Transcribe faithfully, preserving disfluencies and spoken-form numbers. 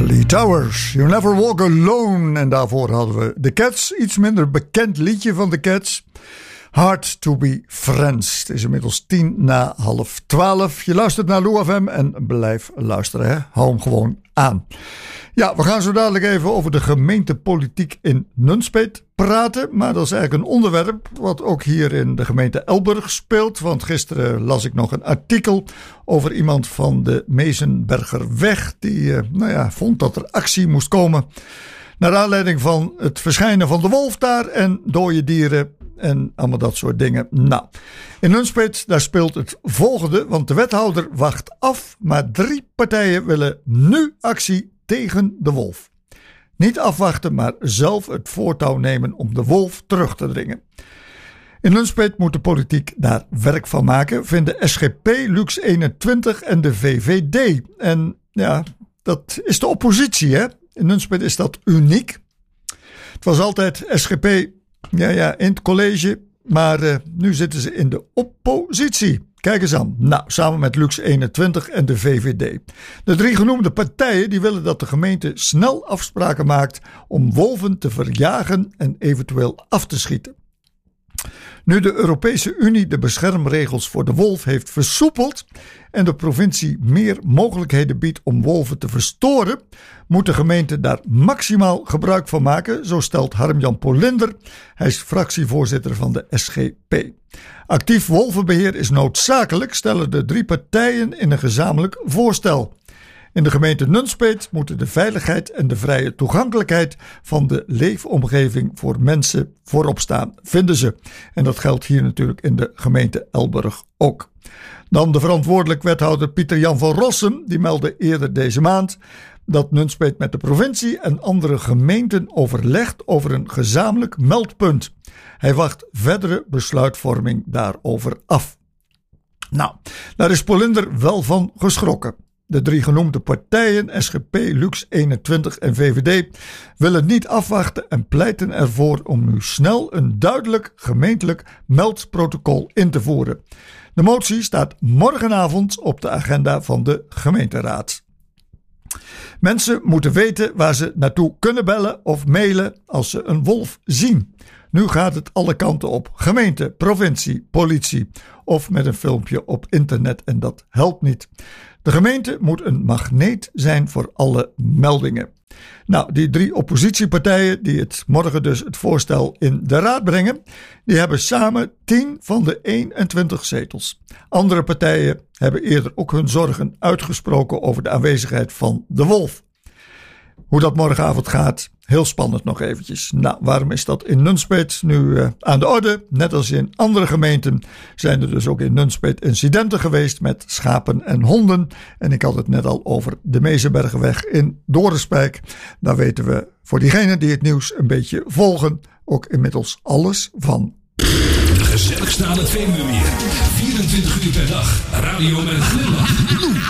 Lee Towers, You Never Walk Alone. En daarvoor hadden we The Cats, iets minder bekend liedje van The Cats. Hard to be Friends. Het is inmiddels tien na half twaalf. Je luistert naar Lou F M en blijf luisteren. Hè? Hou hem gewoon aan. Ja, we gaan zo dadelijk even over de gemeentepolitiek in Nunspeet praten. Maar dat is eigenlijk een onderwerp wat ook hier in de gemeente Elburg speelt. Want gisteren las ik nog een artikel over iemand van de Mezenbergerweg. Die nou ja, vond dat er actie moest komen. Naar aanleiding van het verschijnen van de wolf daar en dode dieren en allemaal dat soort dingen. Nou, in Nunspeet daar speelt het volgende, want de wethouder wacht af, maar drie partijen willen nu actie tegen de wolf. Niet afwachten, maar zelf het voortouw nemen om de wolf terug te dringen. In Nunspeet moet de politiek daar werk van maken, vinden S G P, Lux eenentwintig en de V V D. En ja, dat is de oppositie, hè? In Nunspeet is dat uniek. Het was altijd S G P ja, ja, in het college, maar uh, nu zitten ze in de oppositie. Kijk eens aan. Nou, samen met Lux eenentwintig en de V V D. De drie genoemde partijen die willen dat de gemeente snel afspraken maakt om wolven te verjagen en eventueel af te schieten. Nu de Europese Unie de beschermregels voor de wolf heeft versoepeld en de provincie meer mogelijkheden biedt om wolven te verstoren, moet de gemeente daar maximaal gebruik van maken, zo stelt Harm-Jan Polinder. Hij is fractievoorzitter van de S G P. Actief wolvenbeheer is noodzakelijk, stellen de drie partijen in een gezamenlijk voorstel. In de gemeente Nunspeet moeten de veiligheid en de vrije toegankelijkheid van de leefomgeving voor mensen voorop staan, vinden ze. En dat geldt hier natuurlijk in de gemeente Elburg ook. Dan de verantwoordelijk wethouder Pieter-Jan van Rossum, die meldde eerder deze maand dat Nunspeet met de provincie en andere gemeenten overlegt over een gezamenlijk meldpunt. Hij wacht verdere besluitvorming daarover af. Nou, daar is Polinder wel van geschrokken. De drie genoemde partijen, S G P, Lux eenentwintig en V V D, willen niet afwachten en pleiten ervoor om nu snel een duidelijk gemeentelijk meldprotocol in te voeren. De motie staat morgenavond op de agenda van de gemeenteraad. Mensen moeten weten waar ze naartoe kunnen bellen of mailen als ze een wolf zien. Nu gaat het alle kanten op. Gemeente, provincie, politie of met een filmpje op internet en dat helpt niet. De gemeente moet een magneet zijn voor alle meldingen. Nou, die drie oppositiepartijen die het morgen dus het voorstel in de raad brengen, die hebben samen tien van de eenentwintig zetels. Andere partijen hebben eerder ook hun zorgen uitgesproken over de aanwezigheid van de wolf. Hoe dat morgenavond gaat, heel spannend nog eventjes. Nou, waarom is dat in Nunspeet nu uh, aan de orde? Net als in andere gemeenten zijn er dus ook in Nunspeet incidenten geweest met schapen en honden. En ik had het net al over de Mezenbergenweg in Dorenspijk. Daar weten we voor diegenen die het nieuws een beetje volgen ook inmiddels alles van. De gezelligste aan het Veluwemeer. vierentwintig uur per dag. Radio met glimlach.